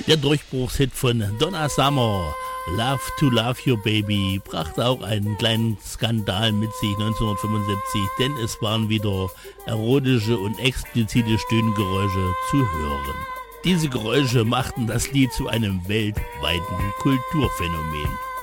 Der Durchbruchshit von Donna Summer, Love to Love Your Baby, brachte auch einen kleinen Skandal mit sich 1975, denn es waren wieder erotische und explizite Stöhngeräusche zu hören. Diese Geräusche machten das Lied zu einem weltweiten Kulturphänomen.